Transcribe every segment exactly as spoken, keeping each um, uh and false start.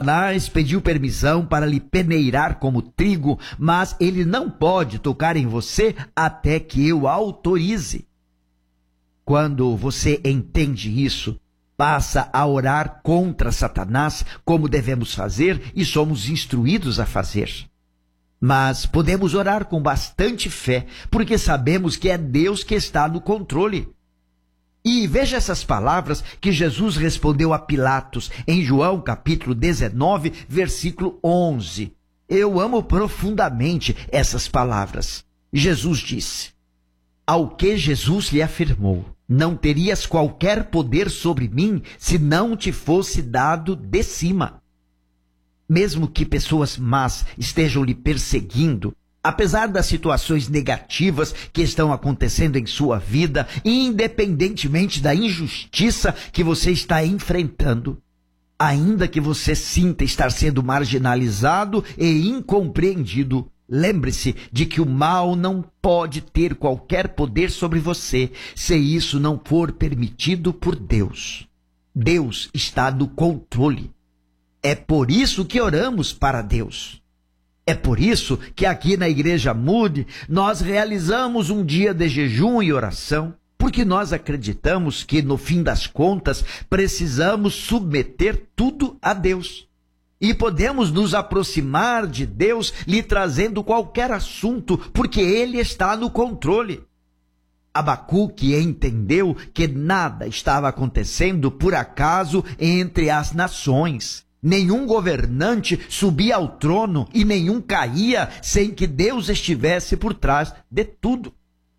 Satanás pediu permissão para lhe peneirar como trigo, mas ele não pode tocar em você até que eu autorize. Quando você entende isso, passa a orar contra Satanás, como devemos fazer e somos instruídos a fazer. Mas podemos orar com bastante fé, porque sabemos que é Deus que está no controle. E veja essas palavras que Jesus respondeu a Pilatos em João capítulo dezenove, versículo onze. Eu amo profundamente essas palavras. Jesus disse: ao que Jesus lhe afirmou: não terias qualquer poder sobre mim se não te fosse dado de cima. Mesmo que pessoas más estejam lhe perseguindo, apesar das situações negativas que estão acontecendo em sua vida, independentemente da injustiça que você está enfrentando, ainda que você sinta estar sendo marginalizado e incompreendido, lembre-se de que o mal não pode ter qualquer poder sobre você se isso não for permitido por Deus. Deus está no controle. É por isso que oramos para Deus. É por isso que aqui na Igreja Moody nós realizamos um dia de jejum e oração, porque nós acreditamos que, no fim das contas, precisamos submeter tudo a Deus. E podemos nos aproximar de Deus lhe trazendo qualquer assunto, porque Ele está no controle. Abacuque entendeu que nada estava acontecendo por acaso entre as nações. Nenhum governante subia ao trono e nenhum caía sem que Deus estivesse por trás de tudo.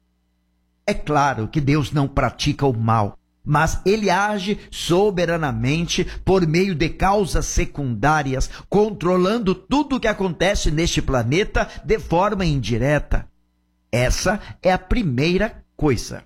É claro que Deus não pratica o mal, mas Ele age soberanamente por meio de causas secundárias, controlando tudo o que acontece neste planeta de forma indireta. Essa é a primeira coisa.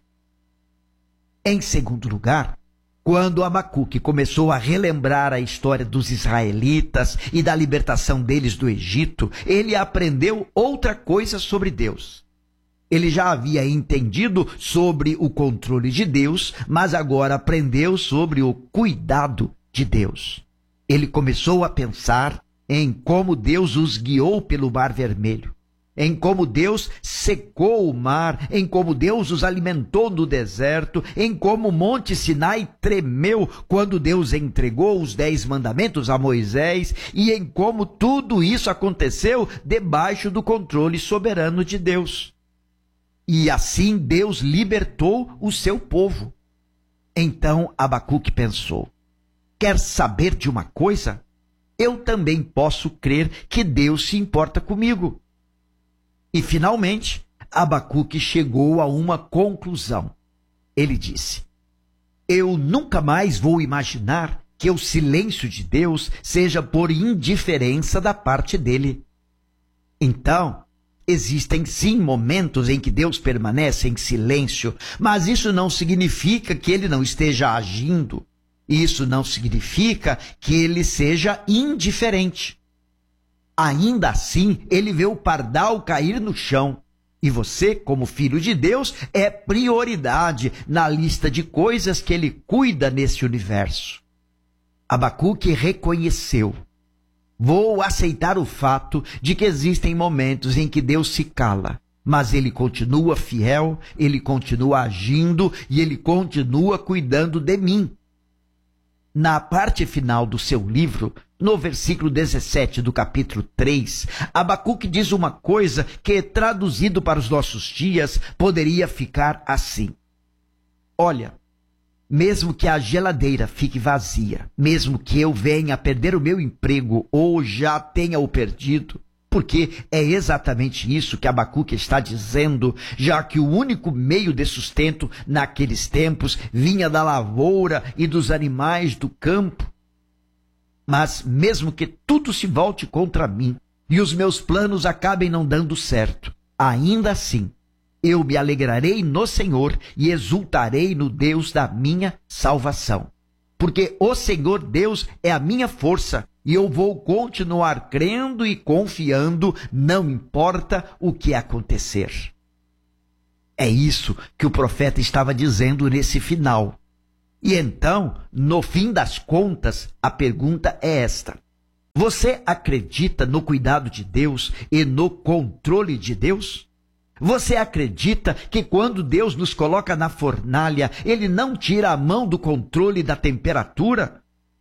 Em segundo lugar, quando Abacuque começou a relembrar a história dos israelitas e da libertação deles do Egito, ele aprendeu outra coisa sobre Deus. Ele já havia entendido sobre o controle de Deus, mas agora aprendeu sobre o cuidado de Deus. Ele começou a pensar em como Deus os guiou pelo Mar Vermelho, em como Deus secou o mar, em como Deus os alimentou no deserto, em como o Monte Sinai tremeu quando Deus entregou os dez mandamentos a Moisés, e em como tudo isso aconteceu debaixo do controle soberano de Deus. E assim Deus libertou o seu povo. Então Abacuque pensou: quer saber de uma coisa? Eu também posso crer que Deus se importa comigo. E, finalmente, Abacuque chegou a uma conclusão. Ele disse: eu nunca mais vou imaginar que o silêncio de Deus seja por indiferença da parte dele. Então, existem sim momentos em que Deus permanece em silêncio, mas isso não significa que ele não esteja agindo. Isso não significa que ele seja indiferente. Ainda assim, ele vê o pardal cair no chão. E você, como filho de Deus, é prioridade na lista de coisas que ele cuida nesse universo. Abacuque reconheceu: vou aceitar o fato de que existem momentos em que Deus se cala, mas ele continua fiel, ele continua agindo e ele continua cuidando de mim. Na parte final do seu livro, no versículo dezessete do capítulo três, Abacuque diz uma coisa que, traduzido para os nossos dias, poderia ficar assim: olha, mesmo que a geladeira fique vazia, mesmo que eu venha a perder o meu emprego ou já tenha o perdido, porque é exatamente isso que Abacuque está dizendo, já que o único meio de sustento naqueles tempos vinha da lavoura e dos animais do campo. Mas mesmo que tudo se volte contra mim e os meus planos acabem não dando certo, ainda assim eu me alegrarei no Senhor e exultarei no Deus da minha salvação. Porque o Senhor Deus é a minha força e eu vou continuar crendo e confiando, não importa o que acontecer. É isso que o profeta estava dizendo nesse final. E então, no fim das contas, a pergunta é esta: Você acredita no cuidado de Deus e no controle de Deus? Você acredita que quando Deus nos coloca na fornalha, Ele não tira a mão do controle da temperatura?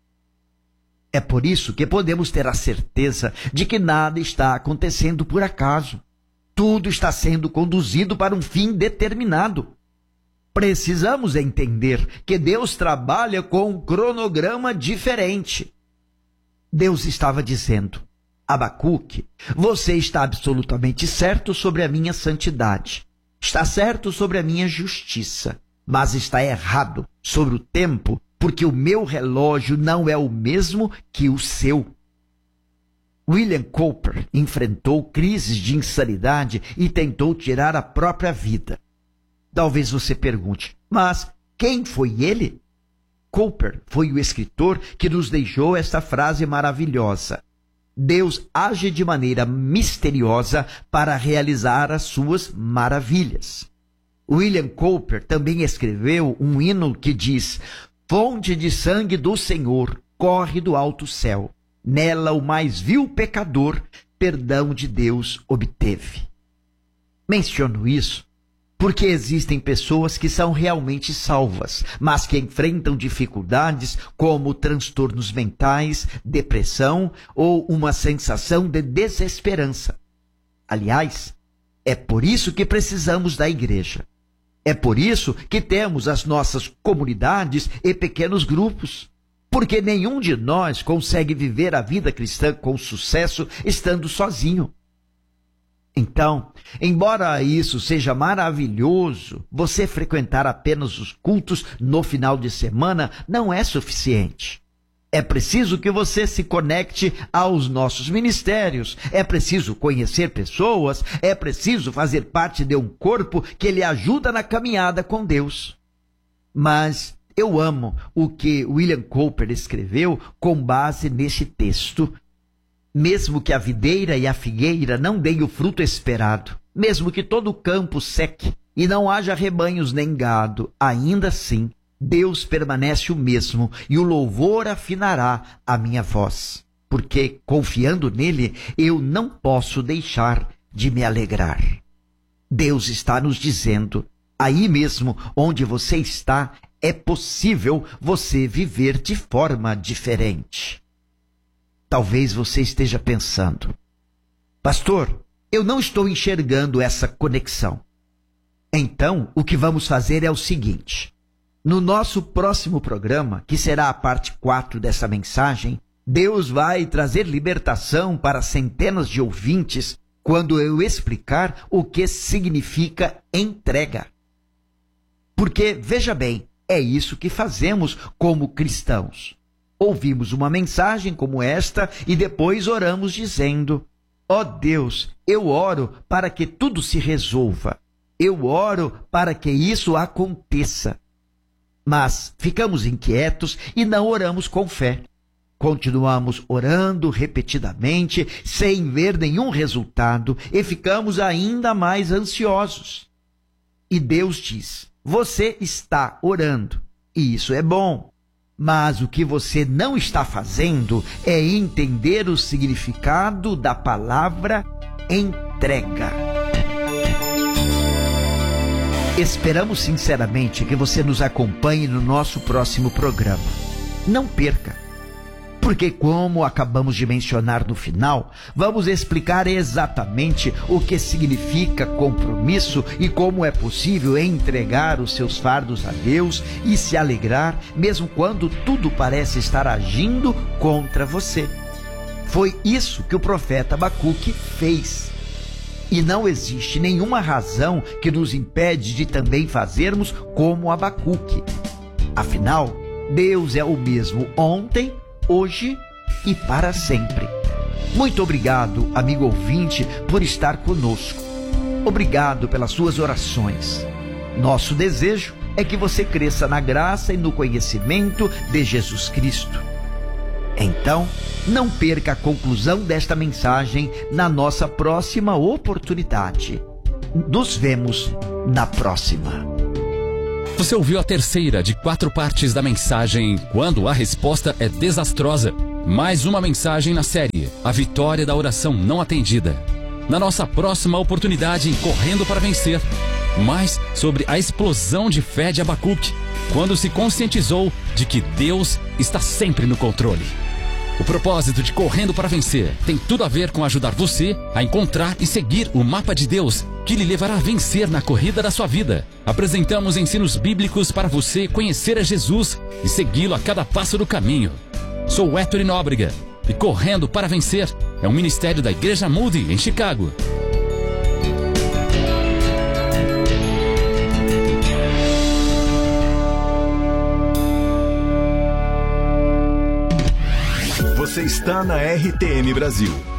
É por isso que podemos ter a certeza de que nada está acontecendo por acaso. Tudo está sendo conduzido para um fim determinado. Precisamos entender que Deus trabalha com um cronograma diferente. Deus estava dizendo: Abacuque, você está absolutamente certo sobre a minha santidade, está certo sobre a minha justiça, mas está errado sobre o tempo, porque o meu relógio não é o mesmo que o seu. William Cowper enfrentou crises de insanidade e tentou tirar a própria vida. Talvez você pergunte, mas quem foi ele? Cowper foi o escritor que nos deixou esta frase maravilhosa: Deus age de maneira misteriosa para realizar as suas maravilhas. William Cowper também escreveu um hino que diz: fonte de sangue do Senhor corre do alto céu. Nela o mais vil pecador perdão de Deus obteve. Menciono isso porque existem pessoas que são realmente salvas, mas que enfrentam dificuldades como transtornos mentais, depressão ou uma sensação de desesperança. Aliás, é por isso que precisamos da igreja. É por isso que temos as nossas comunidades e pequenos grupos. Porque nenhum de nós consegue viver a vida cristã com sucesso estando sozinho. Então, embora isso seja maravilhoso, você frequentar apenas os cultos no final de semana não é suficiente. É preciso que você se conecte aos nossos ministérios, é preciso conhecer pessoas, é preciso fazer parte de um corpo que lhe ajuda na caminhada com Deus. Mas eu amo o que William Cowper escreveu com base neste texto. Mesmo que a videira e a figueira não deem o fruto esperado, mesmo que todo o campo seque e não haja rebanhos nem gado, ainda assim Deus permanece o mesmo e o louvor afinará a minha voz. Porque, confiando nele, eu não posso deixar de me alegrar. Deus está nos dizendo: aí mesmo onde você está, é possível você viver de forma diferente. Talvez você esteja pensando: pastor, eu não estou enxergando essa conexão. Então, o que vamos fazer é o seguinte: no nosso próximo programa, que será a parte quatro dessa mensagem, Deus vai trazer libertação para centenas de ouvintes quando eu explicar o que significa entrega. Porque, veja bem, é isso que fazemos como cristãos. Ouvimos uma mensagem como esta e depois oramos dizendo: ó Deus, eu oro para que tudo se resolva. Eu oro para que isso aconteça. Mas ficamos inquietos e não oramos com fé. Continuamos orando repetidamente, sem ver nenhum resultado, e ficamos ainda mais ansiosos. E Deus diz: você está orando, e isso é bom. Mas o que você não está fazendo é entender o significado da palavra entrega. Esperamos sinceramente que você nos acompanhe no nosso próximo programa. Não perca, porque, como acabamos de mencionar no final, vamos explicar exatamente o que significa compromisso e como é possível entregar os seus fardos a Deus e se alegrar, mesmo quando tudo parece estar agindo contra você. Foi isso que o profeta Abacuque fez. E não existe nenhuma razão que nos impede de também fazermos como Abacuque. Afinal, Deus é o mesmo ontem, hoje e para sempre. Muito obrigado, amigo ouvinte, por estar conosco. Obrigado pelas suas orações. Nosso desejo é que você cresça na graça e no conhecimento de Jesus Cristo. Então, não perca a conclusão desta mensagem na nossa próxima oportunidade. Nos vemos na próxima. Você ouviu a terceira de quatro partes da mensagem Quando a Resposta é Desastrosa. Mais uma mensagem na série A Vitória da Oração Não Atendida. Na nossa próxima oportunidade em Correndo para Vencer, mais sobre a explosão de fé de Abacuque, quando se conscientizou de que Deus está sempre no controle. O propósito de Correndo para Vencer tem tudo a ver com ajudar você a encontrar e seguir o mapa de Deus que lhe levará a vencer na corrida da sua vida. Apresentamos ensinos bíblicos para você conhecer a Jesus e segui-lo a cada passo do caminho. Sou Héctor Nóbrega e Correndo para Vencer é um ministério da Igreja Moody em Chicago. Você está na R T M Brasil.